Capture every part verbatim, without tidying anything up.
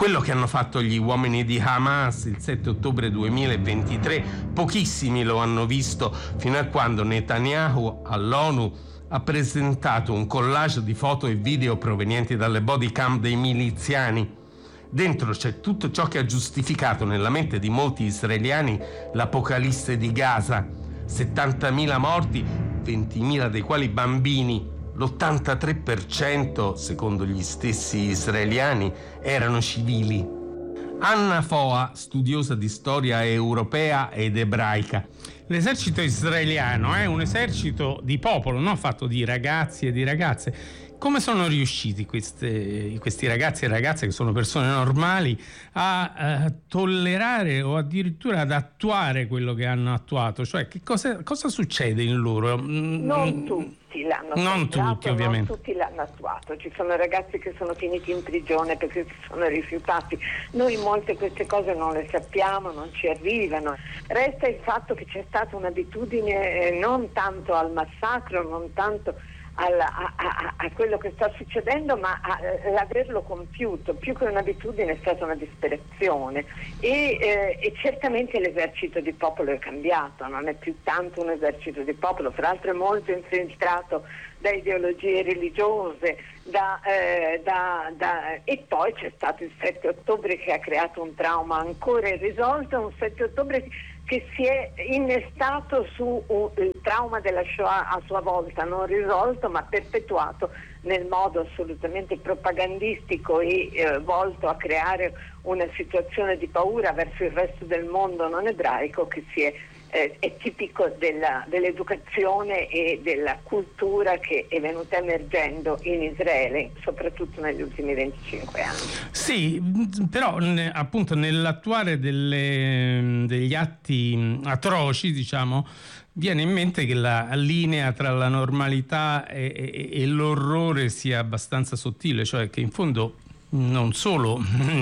Quello che hanno fatto gli uomini di Hamas il sette ottobre duemilaventitré, pochissimi lo hanno visto fino a quando Netanyahu all'ONU ha presentato un collage di foto e video provenienti dalle body cam dei miliziani. Dentro c'è tutto ciò che ha giustificato nella mente di molti israeliani l'apocalisse di Gaza. settantamila morti, ventimila dei quali bambini. L'ottantatré per cento, secondo gli stessi israeliani, erano civili. Anna Foa, studiosa di storia europea ed ebraica. L'esercito israeliano è un esercito di popolo, non fatto di ragazzi e di ragazze. Come sono riusciti queste, questi ragazzi e ragazze, che sono persone normali, a, a tollerare o addirittura ad attuare quello che hanno attuato? Cioè, che cosa, cosa succede in loro? Non tutti l'hanno non attuato, tutti, ovviamente. Non tutti l'hanno attuato. Ci sono ragazzi che sono finiti in prigione perché si sono rifiutati. Noi molte queste cose non le sappiamo, non ci arrivano. Resta il fatto che c'è stata un'abitudine eh, non tanto al massacro, non tanto Alla, a, a, a quello che sta succedendo, ma l'averlo compiuto. Più che un'abitudine è stata una disperazione e, eh, e certamente l'esercito di popolo è cambiato, non è più tanto un esercito di popolo, fra l'altro è molto infiltrato da ideologie religiose, da, eh, da, da, e poi c'è stato il sette ottobre che ha creato un trauma ancora irrisolto, un sette ottobre che si è innestato su uh, il trauma della Shoah a sua volta, non risolto ma perpetuato nel modo assolutamente propagandistico e eh, volto a creare una situazione di paura verso il resto del mondo non ebraico che si è Eh, è tipico della, dell'educazione e della cultura che è venuta emergendo in Israele, soprattutto negli ultimi venticinque anni. Sì, però appunto nell'attuare delle, degli atti atroci, diciamo, viene in mente che la linea tra la normalità e, e, e l'orrore sia abbastanza sottile, cioè che in fondo non solo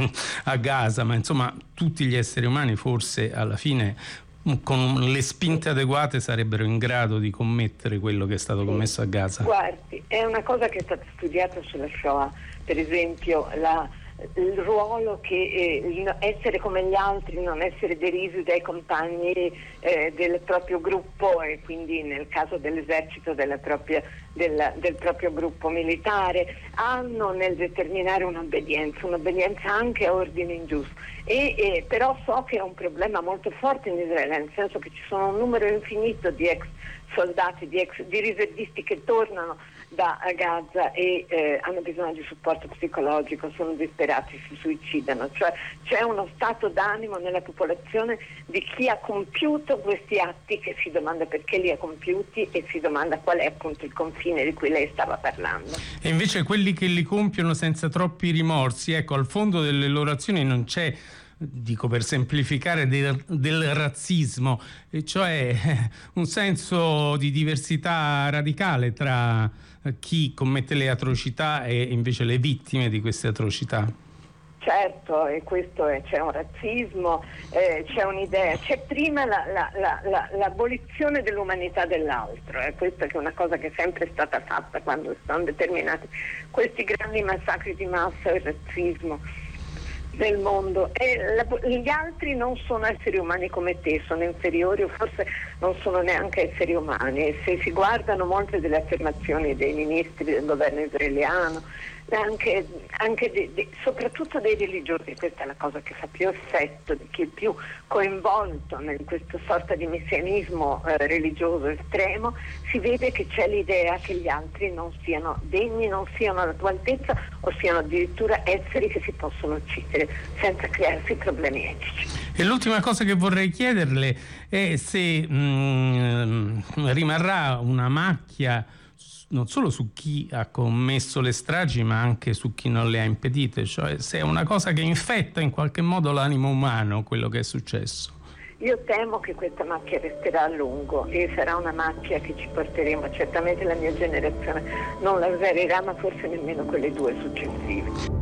a Gaza, ma insomma tutti gli esseri umani forse alla fine con le spinte adeguate sarebbero in grado di commettere quello che è stato commesso a Gaza. Guardi, è una cosa che è stata studiata sulla Shoah, per esempio la, il ruolo che eh, essere come gli altri, non essere derisi dai compagni eh, del proprio gruppo e quindi nel caso dell'esercito della propria, del, del proprio gruppo militare, hanno nel determinare un'obbedienza, un'obbedienza anche a ordine ingiusto. E, e, però so che è un problema molto forte in Israele, nel senso che ci sono un numero infinito di ex soldati, di, ex, di riservisti che tornano da Gaza e eh, hanno bisogno di supporto psicologico, sono disperati, si suicidano, cioè c'è uno stato d'animo nella popolazione di chi ha compiuto questi atti che si domanda perché li ha compiuti e si domanda qual è appunto il confine di cui lei stava parlando. E invece quelli che li compiono senza troppi rimorsi, ecco, al fondo delle loro azioni non c'è, dico per semplificare, del, del razzismo, e cioè un senso di diversità radicale tra chi commette le atrocità e invece le vittime di queste atrocità. Certo, e questo è, c'è un razzismo, eh, c'è un'idea, c'è prima la, la, la, la, l'abolizione dell'umanità dell'altro, eh, questa che è una cosa che è sempre stata fatta quando sono determinati questi grandi massacri di massa, il razzismo nel mondo. E la, gli altri non sono esseri umani come te, sono inferiori o forse non sono neanche esseri umani, e se si guardano molte delle affermazioni dei ministri del governo israeliano, anche, anche de, de, soprattutto dei religiosi, questa è la cosa che fa più effetto, di chi è più coinvolto in questa sorta di messianismo eh, religioso estremo, si vede che c'è l'idea che gli altri non siano degni, non siano alla tua altezza o siano addirittura esseri che si possono uccidere senza crearsi problemi etici. E l'ultima cosa che vorrei chiederle è se mh, rimarrà una macchia non solo su chi ha commesso le stragi ma anche su chi non le ha impedite, cioè se è una cosa che infetta in qualche modo l'animo umano quello che è successo. Io temo che questa macchia resterà a lungo e sarà una macchia che ci porteremo, certamente la mia generazione non la userà, ma forse nemmeno quelle due successive.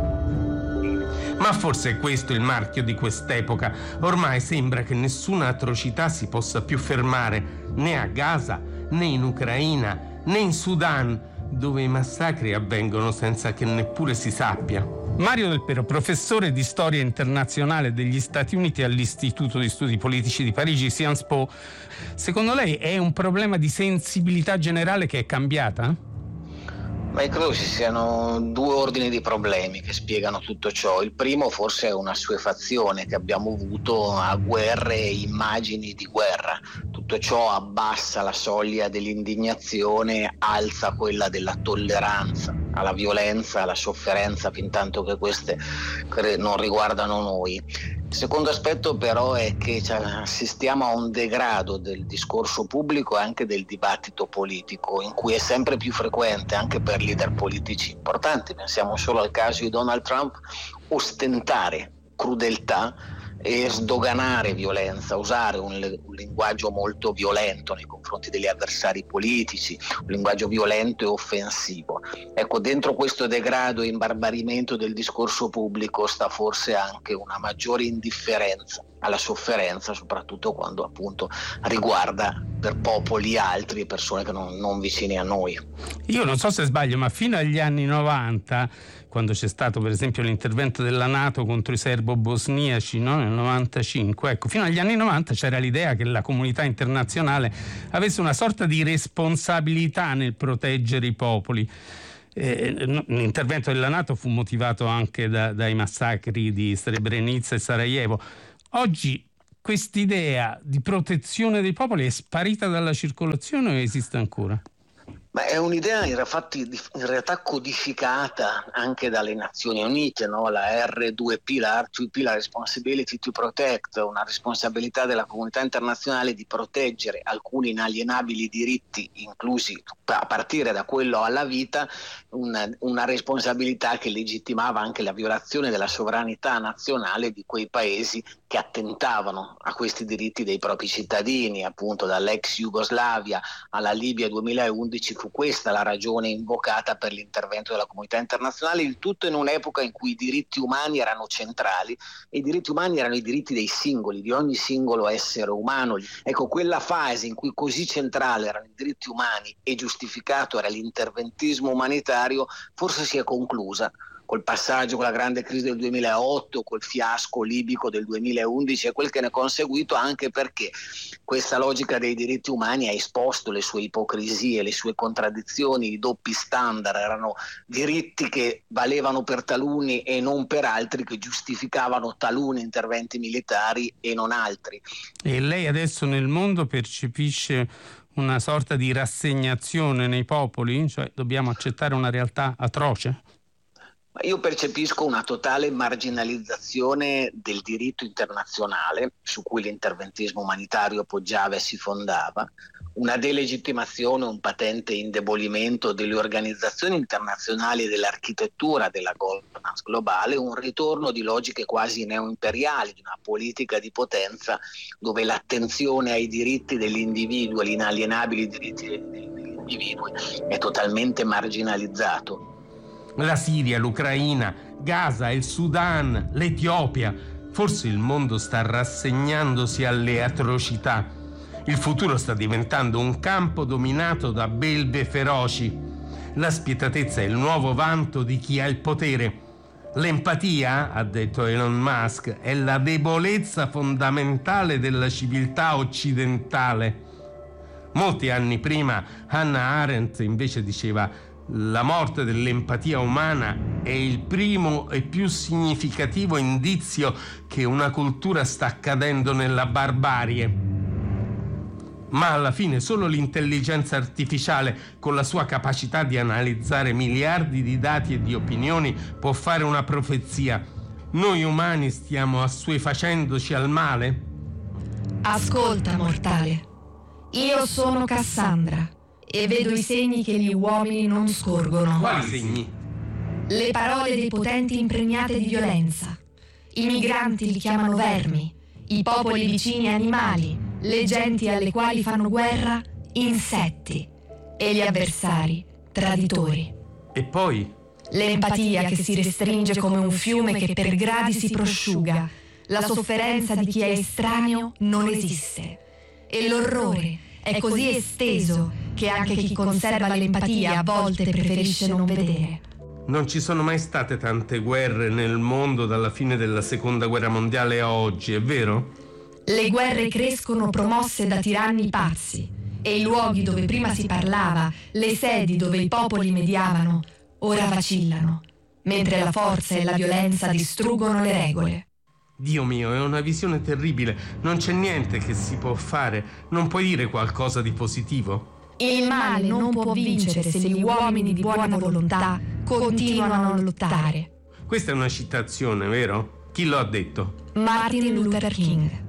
Ma forse è questo il marchio di quest'epoca. Ormai sembra che nessuna atrocità si possa più fermare, né a Gaza, né in Ucraina, né in Sudan. dove i massacri avvengono senza che neppure si sappia. Mario Del Pero, professore di storia internazionale degli Stati Uniti all'Istituto di Studi Politici di Parigi, Sciences Po. Secondo lei è un problema di sensibilità generale che è cambiata? Ma io credo ci siano due ordini di problemi che spiegano tutto ciò. Il primo forse è una assuefazione che abbiamo avuto a guerre e immagini di guerra. Tutto ciò abbassa la soglia dell'indignazione, alza quella della tolleranza alla violenza, alla sofferenza, fin tanto che queste non riguardano noi. Il secondo aspetto però è che assistiamo a un degrado del discorso pubblico e anche del dibattito politico, in cui è sempre più frequente, anche per leader politici importanti, pensiamo solo al caso di Donald Trump, ostentare crudeltà e sdoganare violenza, usare un, un linguaggio molto violento nei confronti degli avversari politici, un linguaggio violento e offensivo. Ecco, dentro questo degrado e imbarbarimento del discorso pubblico sta forse anche una maggiore indifferenza alla sofferenza, soprattutto quando appunto riguarda per popoli altri e persone che non, non vicine a noi. Io non so se sbaglio, ma fino agli anni novanta, quando c'è stato per esempio l'intervento della NATO contro i serbo-bosniaci, no? Nel novantacinque, ecco, fino agli anni novanta c'era l'idea che la comunità internazionale avesse una sorta di responsabilità nel proteggere i popoli. Eh, l'intervento della NATO fu motivato anche da, dai massacri di Srebrenica e Sarajevo. Oggi quest'idea di protezione dei popoli è sparita dalla circolazione o esiste ancora? Beh, è un'idea in realtà codificata anche dalle Nazioni Unite, no? La R due P, la R due P, la Responsibility to Protect, una responsabilità della comunità internazionale di proteggere alcuni inalienabili diritti, inclusi a partire da quello alla vita, una, una responsabilità che legittimava anche la violazione della sovranità nazionale di quei paesi che attentavano a questi diritti dei propri cittadini, appunto dall'ex Jugoslavia alla Libia duemilaundici. Fu questa la ragione invocata per l'intervento della comunità internazionale, il tutto in un'epoca in cui i diritti umani erano centrali e i diritti umani erano i diritti dei singoli, di ogni singolo essere umano. Ecco, quella fase in cui così centrale erano i diritti umani e giustificato era l'interventismo umanitario forse si è conclusa col passaggio, con la grande crisi del duemilaotto, col fiasco libico del duemilaundici e quel che ne è conseguito, anche perché questa logica dei diritti umani ha esposto le sue ipocrisie, le sue contraddizioni, i doppi standard. Erano diritti che valevano per taluni e non per altri, che giustificavano taluni interventi militari e non altri. E lei adesso nel mondo percepisce una sorta di rassegnazione nei popoli? Cioè dobbiamo accettare una realtà atroce? Io percepisco una totale marginalizzazione del diritto internazionale su cui l'interventismo umanitario poggiava e si fondava, una delegittimazione, un patente indebolimento delle organizzazioni internazionali e dell'architettura della governance globale, un ritorno di logiche quasi neoimperiali, di una politica di potenza dove l'attenzione ai diritti dell'individuo, agli inalienabili diritti degli individui è totalmente marginalizzato. La Siria, l'Ucraina, Gaza, il Sudan, l'Etiopia. Forse il mondo sta rassegnandosi alle atrocità. Il futuro sta diventando un campo dominato da belve feroci. La spietatezza è il nuovo vanto di chi ha il potere. L'empatia, ha detto Elon Musk, è la debolezza fondamentale della civiltà occidentale. Molti anni prima Hannah Arendt invece diceva: la morte dell'empatia umana è il primo e più significativo indizio che una cultura sta cadendo nella barbarie. Ma alla fine solo l'intelligenza artificiale, con la sua capacità di analizzare miliardi di dati e di opinioni, può fare una profezia. Noi umani stiamo assuefacendoci al male? Ascolta, mortale. Io sono Cassandra e vedo i segni che gli uomini non scorgono. Quali segni? Le parole dei potenti impregnate di violenza. I migranti li chiamano vermi, i popoli vicini animali, le genti alle quali fanno guerra insetti e gli avversari traditori. E poi? L'empatia che si restringe come un fiume che per gradi si prosciuga. La sofferenza di chi è estraneo non esiste. E l'orrore è così esteso che anche chi conserva l'empatia a volte preferisce non vedere. Non ci sono mai state tante guerre nel mondo dalla fine della Seconda Guerra Mondiale a oggi, è vero? Le guerre crescono promosse da tiranni pazzi e i luoghi dove prima si parlava, le sedi dove i popoli mediavano, ora vacillano, mentre la forza e la violenza distruggono le regole. Dio mio, è una visione terribile. Non c'è niente che si può fare. Non puoi dire qualcosa di positivo? Il male non può vincere se gli uomini di buona volontà continuano a lottare. Questa è una citazione, vero? Chi lo ha detto? Martin Luther King.